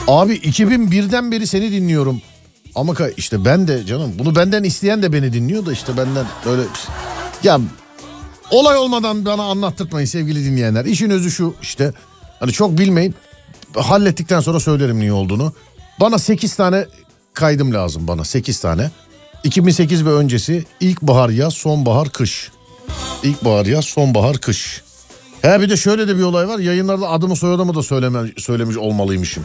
Abi 2001'den beri seni dinliyorum. Ama işte ben de canım, bunu benden isteyen de beni dinliyor da işte benden öyle... Ya olay olmadan bana anlattırmayın sevgili dinleyenler. İşin özü şu işte, hani çok bilmeyin, hallettikten sonra söylerim niye olduğunu. Bana 8 tane kaydım lazım, bana 8 tane. 2008 ve öncesi, ilkbahar, yaz, sonbahar, kış. İlkbahar, yaz, sonbahar, kış. He bir de şöyle de bir olay var, yayınlarda adımı soyadımı da söylemiş olmalıymışım.